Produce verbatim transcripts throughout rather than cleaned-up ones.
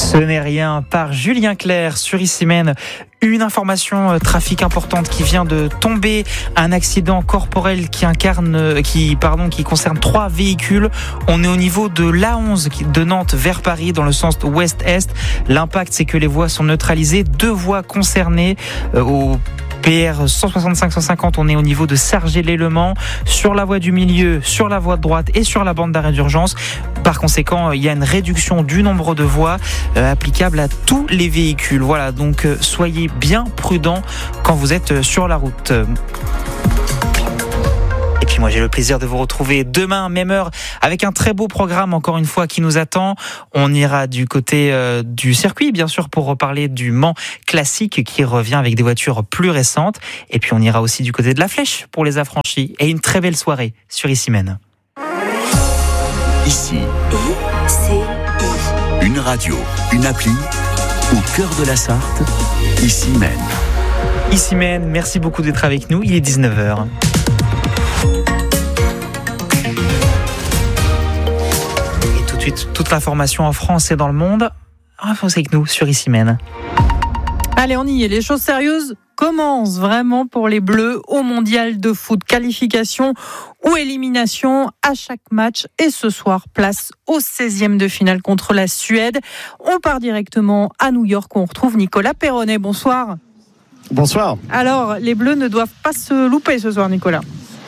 Ce n'est rien par Julien Clerc sur Issy-Mène. Une information euh, trafic importante qui vient de tomber. Un accident corporel qui incarne, qui, pardon, qui concerne trois véhicules. On est au niveau de l'A onze de Nantes vers Paris dans le sens ouest-est. L'impact, c'est que les voies sont neutralisées. Deux voies concernées euh, au P R cent soixante-cinq cent cinquante, on est au niveau de Sargé-lès-Le Mans, sur la voie du milieu, sur la voie de droite et sur la bande d'arrêt d'urgence. Par conséquent, il y a une réduction du nombre de voies euh, applicable à tous les véhicules. Voilà, donc euh, soyez bien prudents quand vous êtes sur la route. Et puis moi j'ai le plaisir de vous retrouver demain, même heure, avec un très beau programme encore une fois qui nous attend. On ira du côté euh, du circuit bien sûr pour reparler du Mans classique qui revient avec des voitures plus récentes. Et puis on ira aussi du côté de la Flèche pour les affranchis. Et une très belle soirée sur Issy-Mène. Ici, I-C-I. une radio, une appli, au cœur de la Sarthe, Issy-Mène. Issy-Mène, merci beaucoup d'être avec nous, il est dix-neuf heures. Et tout de suite, toute l'information en France et dans le monde, restez avec nous sur Issy-Mène. Allez, on y est, les choses sérieuses commencent vraiment pour les Bleus au mondial de foot. Qualification ou élimination à chaque match. Et ce soir, place au seizième de finale contre la Suède. On part directement à New York où on retrouve Nicolas Perronnet. Bonsoir. Bonsoir. Alors, les Bleus ne doivent pas se louper ce soir, Nicolas.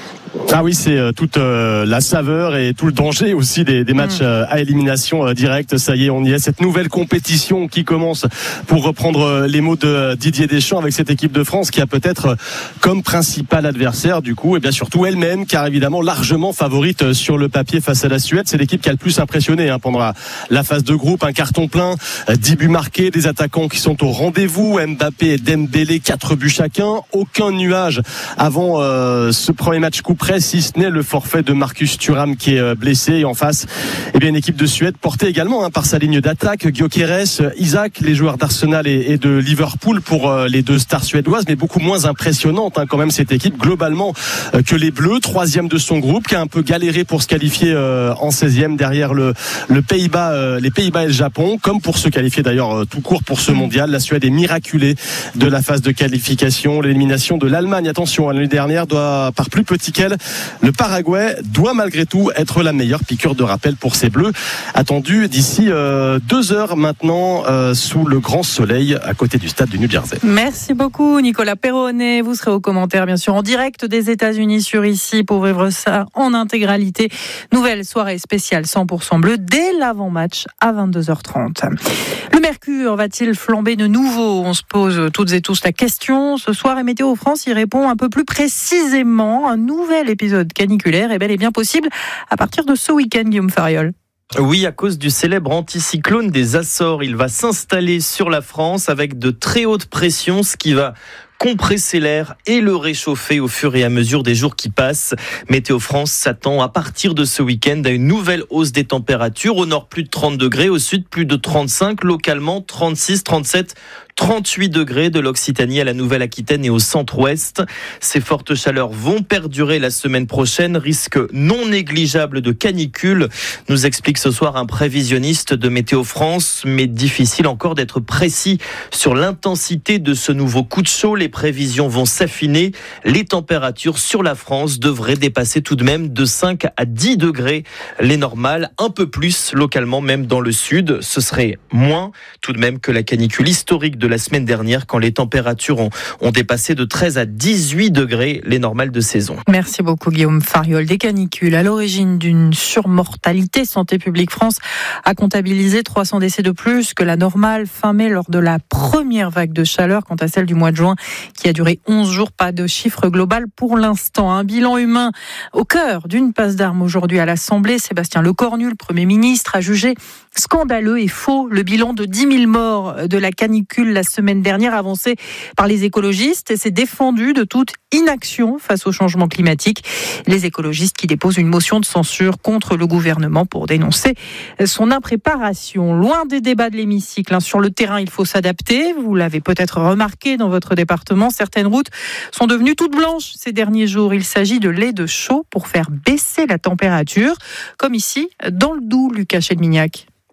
Ah oui, c'est euh, toute euh, la saveur et tout le danger aussi des, des matchs euh, à élimination euh, directe. Ça y est, on y est. Cette nouvelle compétition qui commence, pour reprendre euh, les mots de euh, Didier Deschamps, avec cette équipe de France qui a peut-être euh, comme principal adversaire du coup, et bien surtout elle-même, car évidemment largement favorite euh, sur le papier face à la Suède. C'est l'équipe qui a le plus impressionné hein, pendant la, la phase de groupe. Un carton plein, euh, dix buts marqués, des attaquants qui sont au rendez-vous. Mbappé et Dembélé, quatre buts chacun. Aucun nuage avant euh, ce premier match coup près, si ce n'est le forfait de Marcus Thuram qui est blessé. Et en face, eh bien, une équipe de Suède portée également hein, par sa ligne d'attaque, Gyökeres, Isaac, les joueurs d'Arsenal et, et de Liverpool pour euh, les deux stars suédoises, mais beaucoup moins impressionnante hein, quand même cette équipe globalement euh, que les Bleus, troisième de son groupe, qui a un peu galéré pour se qualifier euh, en seizième derrière le, le Pays-Bas, euh, les Pays-Bas et le Japon, comme pour se qualifier d'ailleurs euh, tout court pour ce mondial. La Suède est miraculée de la phase de qualification. L'élimination de l'Allemagne, attention, l'année dernière, doit par plus petit qu'elle. Le Paraguay doit malgré tout être la meilleure piqûre de rappel pour ces Bleus, attendue d'ici euh, deux heures maintenant euh, sous le grand soleil à côté du stade du New Jersey. Merci beaucoup Nicolas Perronnet. Vous serez aux commentaires bien sûr en direct des États-Unis sur Ici pour vivre ça en intégralité. Nouvelle soirée spéciale cent pour cent bleu dès l'avant-match à vingt-deux heures trente. Le mercure va-t-il flamber de nouveau ? On se pose toutes et tous la question. Ce soir, et Météo France y répond un peu plus précisément. Un nouvel épisode caniculaire est bel et bien possible à partir de ce week-end, Guillaume Fariol. Oui, à cause du célèbre anticyclone des Açores, il va s'installer sur la France avec de très hautes pressions, ce qui va compresser l'air et le réchauffer au fur et à mesure des jours qui passent. Météo France s'attend à partir de ce week-end à une nouvelle hausse des températures. Au nord, plus de trente degrés, au sud, plus de trente-cinq, localement trente-six, trente-sept, trente-huit degrés de l'Occitanie à la Nouvelle-Aquitaine et au centre-ouest. Ces fortes chaleurs vont perdurer la semaine prochaine. Risque non négligeable de canicule, nous explique ce soir un prévisionniste de Météo France, mais difficile encore d'être précis sur l'intensité de ce nouveau coup de chaud. Les prévisions vont s'affiner. Les températures sur la France devraient dépasser tout de même de cinq à dix degrés les normales, un peu plus localement même dans le sud. Ce serait moins tout de même que la canicule historique de la semaine dernière quand les températures ont, ont dépassé de treize à dix-huit degrés les normales de saison. Merci beaucoup Guillaume Fariol. Des canicules à l'origine d'une surmortalité. Santé publique France a comptabilisé trois cents décès de plus que la normale fin mai lors de la première vague de chaleur. Quant à celle du mois de juin qui a duré onze jours, pas de chiffre global pour l'instant. Un bilan humain au cœur d'une passe d'armes aujourd'hui à l'Assemblée. Sébastien Lecornu, le Premier ministre, a jugé scandaleux et faux le bilan de dix mille morts de la canicule la semaine dernière avancé par les écologistes et s'est défendu de toute inaction face au changement climatique. Les écologistes qui déposent une motion de censure contre le gouvernement pour dénoncer son impréparation. Loin des débats de l'hémicycle, hein, sur le terrain, il faut s'adapter. Vous l'avez peut-être remarqué dans votre département, certaines routes sont devenues toutes blanches ces derniers jours. Il s'agit de lait de chaux pour faire baisser la température, comme ici dans le Doubs, Lucas Chelmignac.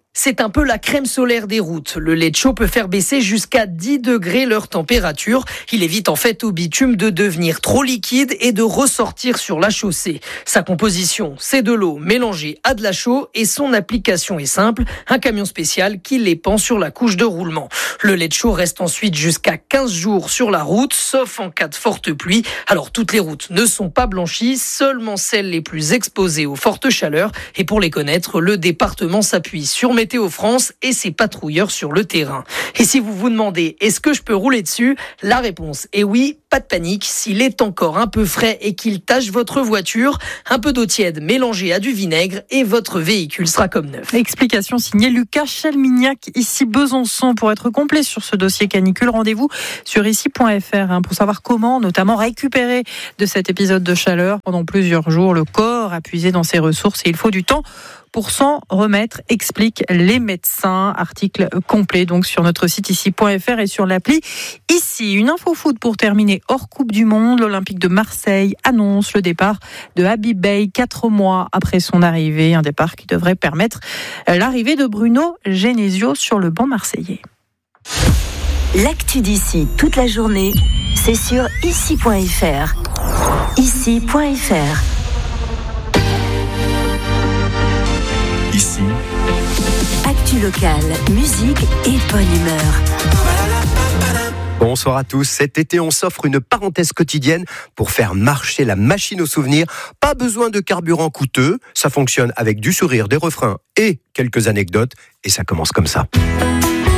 C'est un peu la crème solaire des routes. Le lait de chaux peut faire baisser jusqu'à dix degrés leur température. Il évite en fait au bitume de devenir trop liquide et de ressortir sur la chaussée. Sa composition, c'est de l'eau mélangée à de la chaux et son application est simple. Un camion spécial qui les pend sur la couche de roulement. Le lait de chaux reste ensuite jusqu'à quinze jours sur la route, sauf en cas de forte pluie. Alors toutes les routes ne sont pas blanchies, seulement celles les plus exposées aux fortes chaleurs. Et pour les connaître, le département s'appuie sur Météo France et ses patrouilleurs sur le terrain. Et si vous vous demandez, est-ce que je peux rouler dessus ? La réponse est oui, pas de panique. S'il est encore un peu frais et qu'il tache votre voiture, un peu d'eau tiède mélangée à du vinaigre et votre véhicule sera comme neuf. Explication signée Lucas Chelmignac, ici Besançon. Pour être complet sur ce dossier canicule, rendez-vous sur ici point f r hein, pour savoir comment notamment récupérer de cet épisode de chaleur. Pendant plusieurs jours, le corps a puisé dans ses ressources et il faut du temps pour s'en remettre, expliquent les médecins. Article complet donc sur notre site ici point f r et sur l'appli Ici. Une info foot pour terminer hors Coupe du Monde. L'Olympique de Marseille annonce le départ de Habib Beye quatre mois après son arrivée. Un départ qui devrait permettre l'arrivée de Bruno Genesio sur le banc marseillais. L'actu d'ici toute la journée, c'est sur ici point f r. ici point f r. Ici, actu locale, musique et bonne humeur. Bonsoir à tous. Cet été, on s'offre une parenthèse quotidienne pour faire marcher la machine aux souvenirs. Pas besoin de carburant coûteux. Ça fonctionne avec du sourire, des refrains et quelques anecdotes. Et ça commence comme ça.